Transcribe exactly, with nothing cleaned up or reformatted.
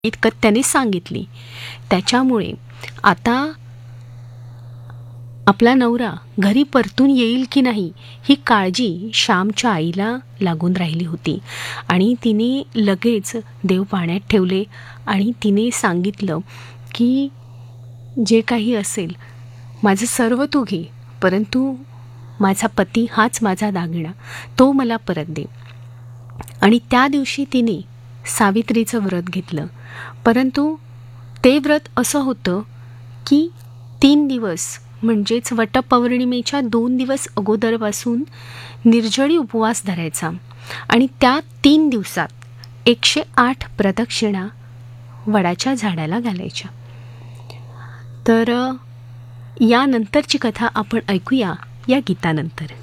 इतकं त्याने सांगितली. त्याच्यामुळे आता आपला नवरा घरी परतून येईल की नाही ही काळजी श्यामच्या आईला लागून राहिली होती. आणि तिने लगेच देव पाण्यात ठेवले आणि तिने सांगितलं की जे काही असेल माझं सर्व तू घे, परंतु माझा पती हाच माझा दागिना, तो मला परत दे. आणि त्या दिवशी तिने सावित्रीचं व्रत घेतलं. परंतु ते व्रत असं होतं की तीन दिवस म्हणजेच वटपौर्णिमेच्या दोन दिवस अगोदरपासून निर्जळी उपवास धरायचा आणि त्या तीन दिवसात एकशे आठ प्रदक्षिणा वडाच्या झाडाला घालायच्या. तर यानंतरची कथा आपण ऐकूया या गीतानंतर.